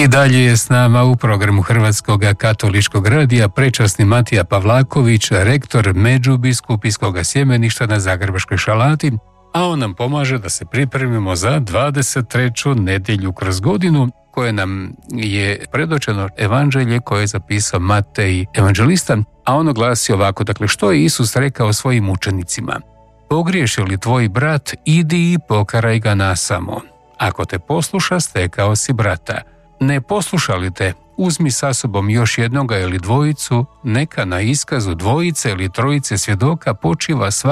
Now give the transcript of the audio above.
I dalje je s nama u programu Hrvatskog katoličkog radija prečasni Matija Pavlaković, rektor Međubiskupijskog sjemeništva na Zagrebačkoj Šalati, a on nam pomaže da se pripremimo za 23. nedjelju kroz godinu, koje nam je predočeno evanđelje koje je zapisao Matej evanđelista, a ono glasi ovako, dakle, što je Isus rekao svojim učenicima? Pogriješi li tvoj brat, idi i pokaraj ga nasamo. Ako te posluša, stekao si brata. Ne posluša li te, uzmi sa sobom još jednoga ili dvojicu, neka na iskazu dvojice ili trojice svjedoka počiva svaki